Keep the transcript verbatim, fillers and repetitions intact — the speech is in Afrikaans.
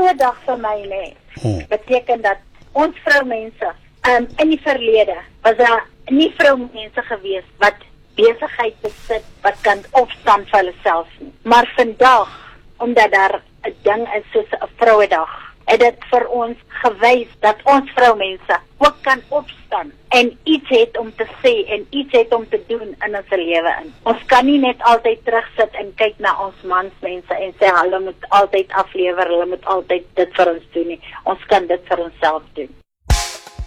Vrouedag vir my, nee, Hmm. beteken dat ons vroumense, um, in die verlede, was daar nie vroumense gewees, wat besigheid besit, wat kan opstaan vir hulle self nie. Maar vandag, omdat daar 'n ding is soos 'n Vrouedag, het dit vir ons gewys dat ons vroumense ook kan opstaan en iets het om te sê en iets het om te doen in ons lewe in. Ons kan nie net altyd terugsit en kyk na ons mansmense en sê hulle moet altyd aflewer, hulle moet altyd dit vir ons doen nie. Ons kan dit vir onsself doen.